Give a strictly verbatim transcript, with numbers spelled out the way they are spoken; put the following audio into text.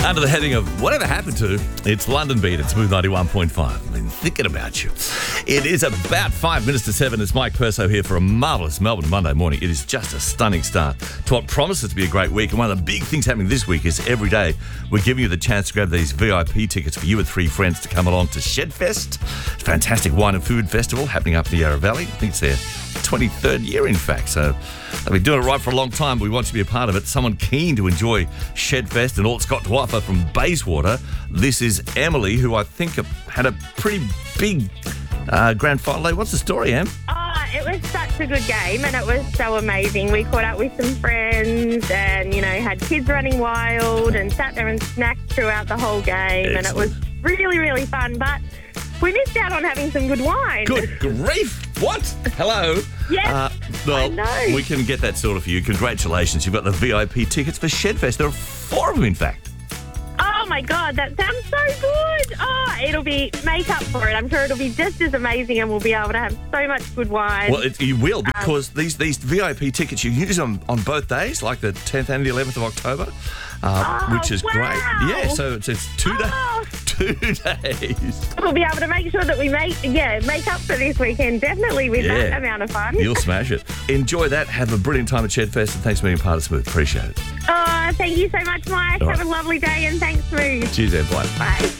Under the heading of whatever happened to, it's London Beat at Smooth ninety-one point five. I've been thinking about you. It is about five minutes to seven. It's Mike Perso here for a marvellous Melbourne Monday morning. It is just a stunning start to what promises to be a great week. And one of the big things happening this week is every day we're giving you the chance to grab these V I P tickets for you and three friends to come along to Shedfest. It's a fantastic wine and food festival happening up in the Yarra Valley. I think it's their twenty-third year, in fact. So they've been doing it right for a long time, but we want you to be a part of it. Someone keen to enjoy Shedfest and all it's got to offer from Bayswater. This is Emily, who I think had a pretty big uh, grand final. What's the story, Em? Oh, it was such a good game and it was so amazing. We caught up with some friends and, you know, had kids running wild and sat there and snacked throughout the whole game. Excellent. And it was really, really fun. But we missed out on having some good wine. Good grief. What? Hello. Yes, Uh, well, I know. we can get that sorted for you. Congratulations. You've got the V I P tickets for Shedfest. There are four of them, in fact. Oh, my God, that sounds so good. Oh, it'll be, make up for it. I'm sure it'll be just as amazing and we'll be able to have so much good wine. Well, it, you will, because um, these these V I P tickets, you can use them on both days, like the tenth and the eleventh of October, uh, oh, which is wow. great. Yeah, so it's, it's two, oh. da- two days. We'll be able to make sure that we make, yeah, make up for this weekend, definitely with Yeah. that amount of fun. You'll smash it. Enjoy that. Have a brilliant time at Shedfest, and thanks for being part of Smooth. Appreciate it. Oh, thank you so much, Mike. All Have right. a lovely day and thanks, Smooth. Cheers, Ed. Bye. Bye.